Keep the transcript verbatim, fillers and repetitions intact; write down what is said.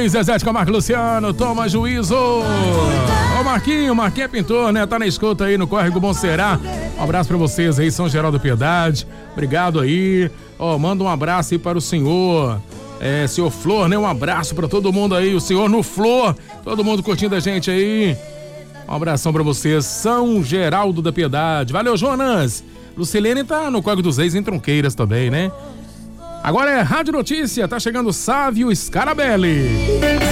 Oi, Zezé de Camargo Luciano, toma juízo. Ó, Marquinho, Marquinho é pintor, né? Tá na escuta aí no Córrego Bom Será. Um abraço pra vocês aí, São Geraldo Piedade. Obrigado aí. Ó, manda um abraço aí para o senhor. É, senhor Flor, né? Um abraço pra todo mundo aí, o senhor no Flor. Todo mundo curtindo a gente aí. Um abração pra vocês, São Geraldo da Piedade. Valeu, Jonas. Lucilene tá no Código dos Reis em Tronqueiras também, né? Agora é Rádio Notícia, tá chegando Sávio Scarabelli.